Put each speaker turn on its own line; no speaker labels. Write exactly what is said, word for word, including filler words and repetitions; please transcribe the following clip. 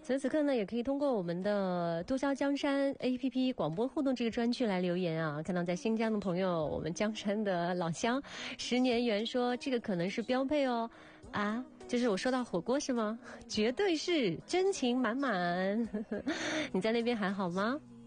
此时此刻呢，也可以通过我们的多消江山 A P P 广播互动这个专区来留言啊。看到在新疆的朋友，我们江山的老乡十年元说这个可能是标配哦。啊，就是我说到火锅是吗？绝对是，真情满满。你在那边还好吗？